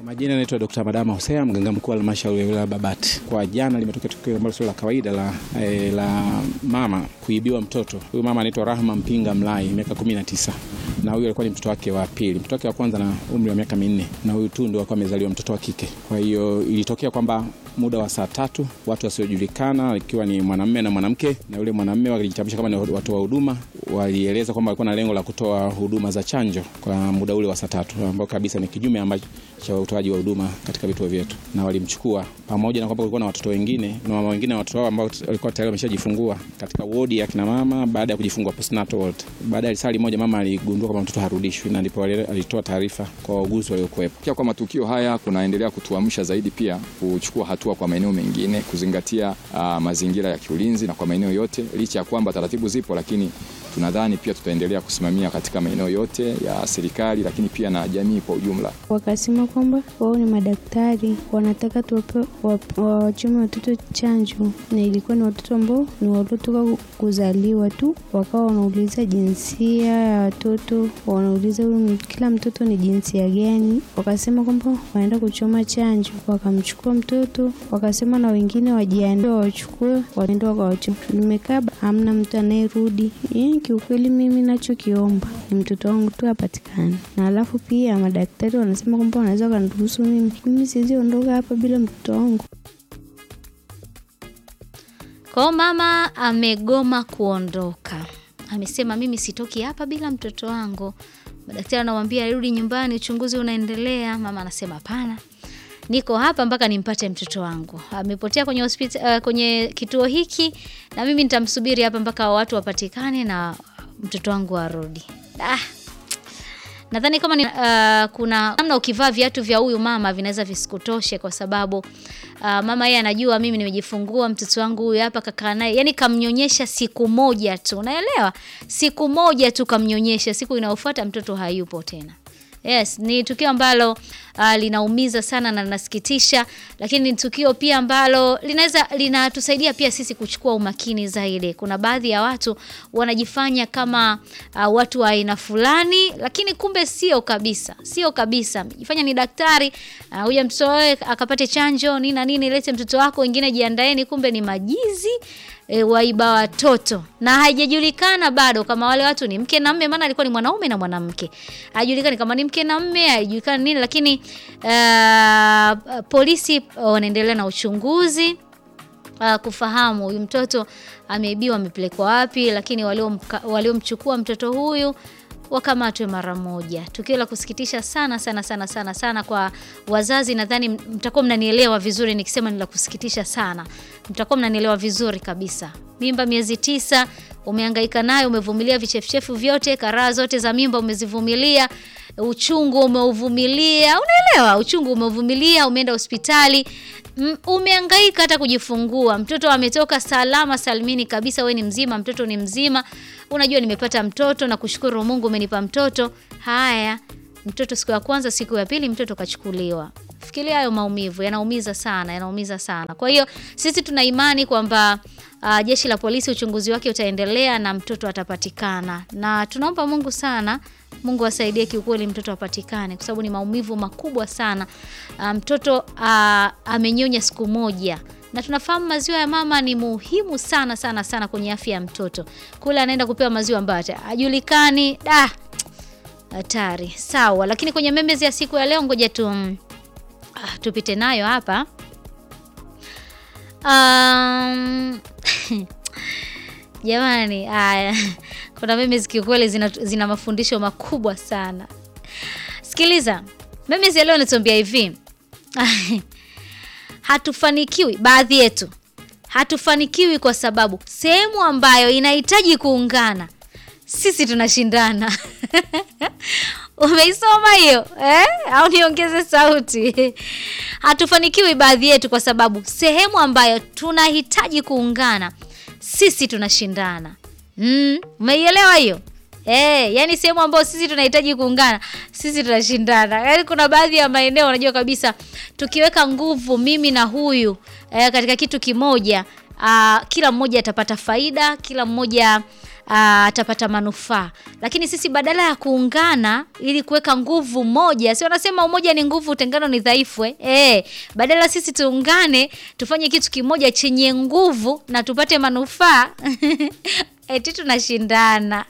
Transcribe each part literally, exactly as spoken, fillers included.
Majina naitwa Daktari Madama Hosea, mganga mkuu wa halmashauri ya wilaya Babati. Kwa jana limetokea tukio ambalo sio la kawaida la e, la mama kuibiwa mtoto. Huyu mama anaitwa Rahma Mpinga Mlai, miaka kumi na tisa. Na huyu alikuwa ni mtoto wake wa pili. Mtoto wake wa kwanza na umri wa miaka minne, na huyu tu ndio alikuwa amezaliwa mtoto wa kike. Kwa hiyo ilitokea kwamba muda wa saa tatu watu wasiojulikana ikiwa ni mwanamume na mwanamke, na yule mwanamume walijitambulisha kama ni watu wa huduma, walieleza kwamba walikuwa na lengo la kutoa huduma za chanjo kwa muda ule wa saa tatu, ambao kabisa ni kinyume ambacho cha utoaji wa huduma katika vituo vyetu. Na walimchukua pamoja na kwamba kulikuwa na watoto wengine na mama wengine, watoto wao ambao walikuwa tayari wameshajifungua katika wodi ya kina mama baada ya kujifungua postnatal ward. Baada ya risali moja mama aligundua kwamba mtoto harudishwi, na ndipo alitoa taarifa kwa wauguzi waliokuwepo. Kwa matukio haya kunaendelea kutuamsha zaidi pia kuchukua hatua kwa maeneo mengine, kuzingatia uh, mazingira ya kiulinzi na kwa maeneo yote, licha ya kwamba taratibu zipo, lakini tunadhani pia tutaendelea kusimamia katika maeneo yote ya serikali, lakini pia na jamii kwa ujumla. Wakasema kwamba wao ni madaktari, wanataka tuwape wachome watoto chanjo, na ilikuwa ni watoto ambao ni watoto kuzaliwa tu. Wakawa wanauliza jinsia ya watoto, wanauliza kila mtoto ni jinsia gani. Wakasema kwamba wanaenda kuchoma chanjo, wakamchukua mtoto, wakasema na wengine wajiandae wachukue, waende wakawachoma. Nimekaa hamna mtu anayerudi. Kiukweli mimi ninachokiomba ni mtoto wangu tu apatikane. Na alafu pia madaktari wanasema kwamba wanaweza kaniruhusu mimi. Mimi siwezi ondoka hapa bila mtoto wangu. Kwa mama amegoma kuondoka. Amesema mimi sitoki hapa bila mtoto wangu. Madaktari wanamwambia rudi nyumbani, uchunguzi unaendelea. Mama anasema hapana, niko hapa mpaka nimpate mtoto wangu. Amepotea kwenye hospitali, uh, kwenye kituo hiki, na mimi nitamsubiri hapa mpaka watu wapatikane na mtoto wangu arudi. Ah. Nadhani kama ni, uh, kuna namna ukivaa viatu vya huyu mama vinaweza visikutoshe, kwa sababu uh, mama yeye anajua mimi nimejifungua mtoto wangu huyu hapa, kakaa naye, yani kamnyonyesha siku moja tu. Unaelewa? Siku moja tu kamnyonyesha, siku inayofuata mtoto hayupo tena. Yes, ni tukio ambalo uh, linaumiza sana na linasikitisha, lakini ni tukio pia ambalo linaweza linatusaidia pia sisi kuchukua umakini zaidi. Kuna baadhi ya watu wanajifanya kama uh, watu wa aina fulani, lakini kumbe sio kabisa. Sio kabisa. Jifanya ni daktari, uh, huja mtoto wake akapate chanjo nini na nini, lete mtoto wako, wengine jiandaeni, kumbe ni majizi. E, waiba watoto. Na haijajulikana bado kama wale watu ni mke na mume, maana alikuwa ni mwanaume na mwanamke. Haijulikani kama ni mke na mume, haijulikani nini, lakini uh, polisi wanaendelea na uchunguzi uh, kufahamu huyu mtoto ameibiwa, amepelekwa wapi, lakini waliomchukua mtoto huyu wakamatwe mara moja. Tukio la kusikitisha sana sana sana sana sana kwa wazazi. Nadhani mtakuwa mnanielewa vizuri nikisema ni la kusikitisha sana. Mtakuwa mnanielewa vizuri kabisa. Mimba miezi tisa umehangaika nayo, umevumilia vichefuchefu vyote, karaa zote za mimba umezivumilia, uchungu umeuvumilia, unaelewa? Uchungu umeuvumilia, umeenda hospitali, umehangaika hata kujifungua. Mtoto ametoka salama salmini kabisa, wewe ni mzima, mtoto ni mzima. Unajua nimepata mtoto na kushukuru Mungu umenipa mtoto. Haya, mtoto siku ya kwanza, siku ya pili mtoto kachukuliwa. Fikiria hayo maumivu, yanaumiza sana, yanaumiza sana. Kwa hiyo sisi tuna imani kwamba uh, jeshi la polisi uchunguzi wake utaendelea na mtoto atapatikana. Na tunaomba Mungu sana, Mungu asaidie kiukweli mtoto apatikane, kwa sababu ni maumivu makubwa sana. Uh, mtoto uh, amenyonya siku moja. Na tunafahamu maziwa ya mama ni muhimu sana sana sana kwenye afya ya mtoto. Kule anaenda kupewa maziwa ambayo hajulikani, ah, hatari. Sawa, lakini kwenye memezi ya siku ya leo ngoja tu um, ah, tupite nayo hapa. Um, jamani, haya. Kuna memezi kiukweli zina, zina mafundisho makubwa sana. Sikiliza, memezi ya leo inatuambia hivi. Hatufanikiwi, baadhi yetu hatufanikiwi kwa sababu sehemu ambayo inahitaji kuungana sisi tunashindana. Umeisoma hiyo? Eh? Au niongeze sauti? Hatufanikiwi baadhi yetu kwa sababu sehemu ambayo tunahitaji kuungana sisi tunashindana. Mm, umeielewa hiyo? Eh, yani sehemu ambayo sisi tunahitaji kuungana, sisi tunashindana. Yaani kuna baadhi ya maeneo unajua kabisa tukiweka nguvu mimi na huyu eh, katika kitu kimoja, uh, kila mmoja atapata faida, kila mmoja aa, atapata manufaa. Lakini sisi badala ya kuungana ili kuweka nguvu moja, si wanasema umoja ni nguvu, utengano ni dhaifu eh? Eh, badala sisi tuungane, tufanye kitu kimoja chenye nguvu na tupate manufaa. Eti tunashindana.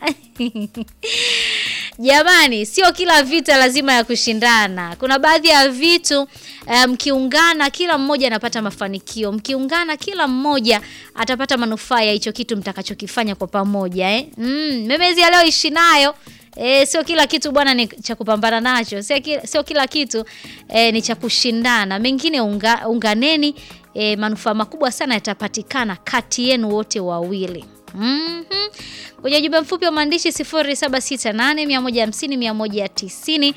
Jamani, sio kila vita lazima ya kushindana. Kuna baadhi ya vitu mkiungana, um, kila mmoja anapata mafanikio. Mkiungana kila mmoja atapata manufaa ya hicho kitu mtakachokifanya kwa pamoja eh. Mm, memezi ya leo ishi nayo. Eh, sio kila kitu bwana ni cha kupambana nacho. Sio kila, sio kila kitu eh, ni cha kushindana. Mengine unga, unganeni, eh, manufaa makubwa sana yatapatikana kati yenu wote wawili. Mhm. Kwenye ujumbe mfupi wa maandishi sifuri saba sita nane moja hamsini mia moja tisini.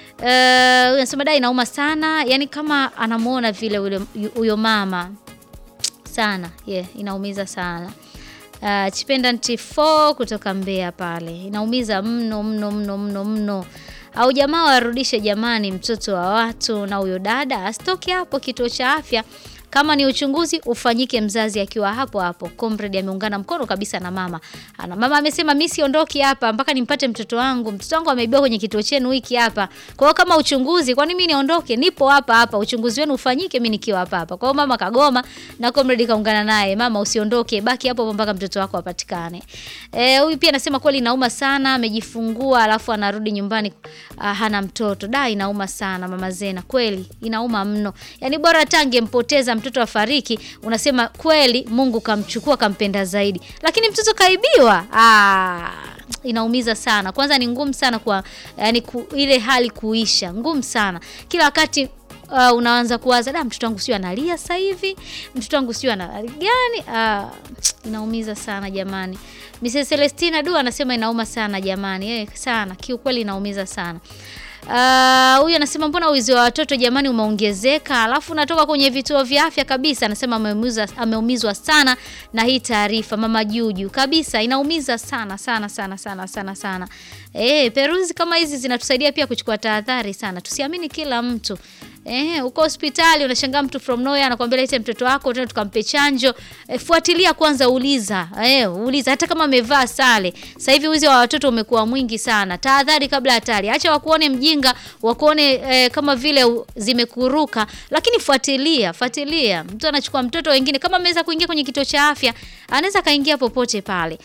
Eh, unasema dai inauma sana, yani kama anamuona vile ule huyo mama sana. Yeah, inaumiza sana. Uh, Chipendant four kutoka Mbeya pale. Inaumiza mno mno mno mno mno. Au jamaa warudishe jamani mtoto wa watu, na huyo dada asitoke hapo kituo cha afya. Kama ni uchunguzi ufanyike mzazi akiwa hapo hapo. Comrade ameungana mkono kabisa na mama. Ana mama amesema mimi siondoki hapa mpaka nimpate mtoto wangu. Mtoto wangu ameibiwa kwenye kituo chenu wiki hapa. Kwa hiyo kama uchunguzi, kwa nini mimi niondoke? Nipo hapa hapa. Uchunguzi wenu ufanyike mimi nikiwa hapa hapa. Kwa hiyo mama kagoma na comrade kaungana naye. Mama usiondoke, baki hapo mpaka mtoto wako apatikane. Eh, huyu pia anasema kweli inauma sana, amejifungua alafu anarudi nyumbani uh, hana mtoto. Da, inauma sana mama Zena. Kweli inauma mno. Yaani bora tange mpoteza mtoto afariki, unasema kweli Mungu kamchukua kampenda zaidi. Lakini mtoto kaibiwa, ah, inaumiza sana. Kwanza ni ngumu sana kwa yani ku, ile hali kuisha, ngumu sana. Kila wakati uh, unaanza kuwaza, da mtoto wangu sio analia sasa hivi, mtoto wangu sio ana gani? Ah, inaumiza sana jamani. Missus Celestina Du anasema inauma sana jamani. Eh, sana. Kiukweli inaumiza sana. Uh, huyu anasema mbona wizi wa watoto jamani umeongezeka, alafu natoka kwenye vituo vya afya kabisa. Anasema ameumizwa ameumizwa sana na hii taarifa. Mama Juju kabisa inaumiza sana sana sana sana sana sana. Eh, peruzi kama hizi zinatusaidia pia kuchukua tahadhari sana. Tusiamini kila mtu. Eh, uko hospitali unashangaa mtu from nowhere anakuambia lete mtoto wako tena tukampe chanjo. E, fuatilia kwanza, uliza. Eh, uliza hata kama amevaa sare. Sasa hivi wizi wa watoto umekuwa mwingi sana. Tahadhari kabla hatari. Acha wakuone mjinga, wakuone eh, kama vile zimekuruka, lakini fuatilia, fuatilia. Mtu anachukua mtoto wengine kama ameweza kuingia kwenye kituo cha afya, anaweza kaingia popote pale.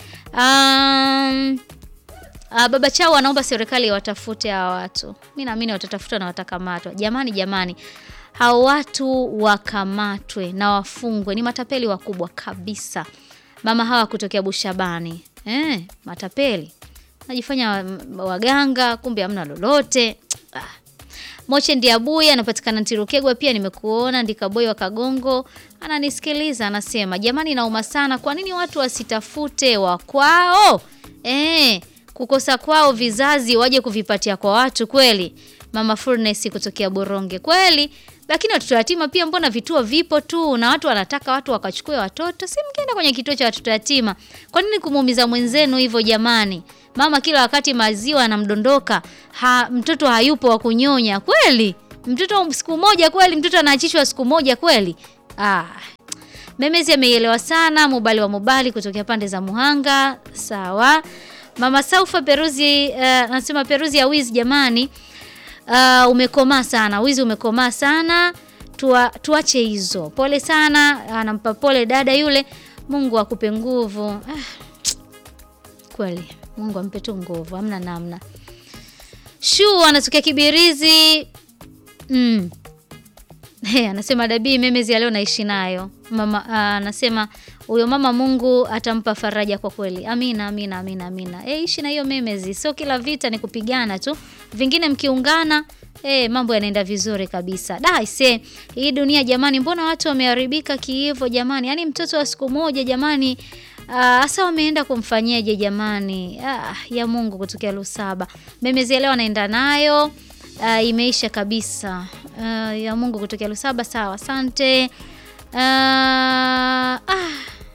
Um Uh, baba chao anaomba serikali watafute hawa watu. Mimi naamini watatafuta na watakamatwa. Jamani jamani, hao watu wakamatwe na wafungwe, ni matapeli wakubwa kabisa. Mama hawa kutokea Bushabani. Eh, matapeli. Najifanya waganga kumbe hamna lolote. Ah. Moche Ndiabuya anapatikana Ntirukegwa pia nimekuona. Ndika boy wa Kagongo ananisikiliza anasema, jamani nauma sana, kwa nini watu wasitafute wa kwao? Eh, kukosa kwao vizazi waje kuvipatia kwa watu kweli. Mama Furnace kutokea Boronge kweli. Lakini watoto yatima pia mbona vituo vipo tu na watu wanataka watu wakachukue watoto. Si mkienda kwenye kituo cha watoto yatima. Kwa nini kumuumiza mwenzenu hivyo jamani? Mama kila wakati maziwa anamdondoka, ha, mtoto hayupo wa kunyonya kweli. Mtoto siku moja kweli, mtoto anaachishwa siku moja kweli. Ah. Memezi ameielewa sana. Mubali wa Mubali kutokea pande za Muhanga. Sawa. Mama Saufa Peruzi uh, anasema Peruzi ya wizi jamani. Uh, umekomaa sana. Wizi umekomaa sana. Tua, tuache hizo. Pole sana. Anampa pole dada yule. Mungu akupe nguvu. Ah, kweli. Mungu ampe tu nguvu. Hamna namna. Shu anatokea Kibirizi. Mm. Hey, anasema Dabii memezi ya leo naishi nayo. Mama uh, anasema huyo mama Mungu atampa faraja kwa kweli. Amina amina amina amina. Eh, ishi na hiyo memezi. Sio kila vita ni kupigana tu. Vingine mkiungana eh, mambo yanaenda vizuri kabisa. Da ise, hii dunia jamani, mbona watu wameharibika kiivo jamani? Yaani mtoto wa siku moja jamani, hasa uh, wameenda kumfanyaje jamani? Ah, ya Mungu kutokea Lusaba. Memezi leo anaenda nayo. Uh, imeisha kabisa. Uh, ya Mungu kutokea Lusaba. Sawa, asante. Uh, ah.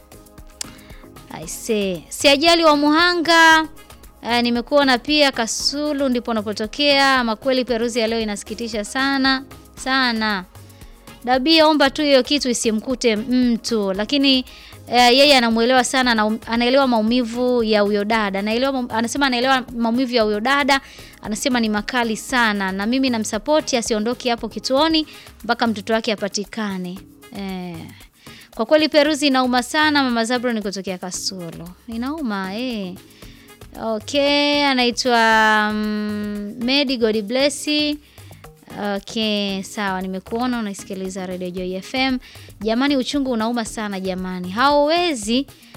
I say. Si ajali wa Muhanga. Uh, nimekuona pia Kasulu ndipo unapotokea. Ama kweli Peruzi ya leo inasikitisha sana sana. Dabii omba tu hiyo kitu isimkute mtu. Lakini E, yeye anamuelewa sana na anaelewa maumivu ya huyo dada. Anaelewa, anasema anaelewa maumivu ya huyo dada. Anasema ni makali sana na mimi namsupport asiondoke hapo kituoni mpaka mtoto wake apatikane. Eh. Kwa kweli Peruzi inauma sana. Mama Zabro ni kutokea Kasulu. Inauma eh. Okay, anaitwa um, Medi God bless. Okay, sawa, nimekuona unaisikiliza Radio Joy F M. Jamani, uchungu unauma sana jamani. Hauwezi